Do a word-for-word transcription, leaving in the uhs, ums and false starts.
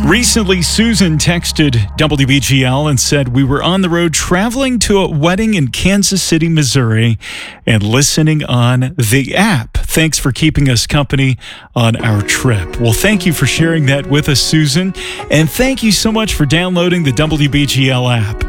Recently, Susan texted W B G L and said we were on the road traveling to a wedding in Kansas City, Missouri, and listening on the app. Thanks for keeping us company on our trip. Well, thank you for sharing that with us, Susan, and thank you so much for downloading the W B G L app.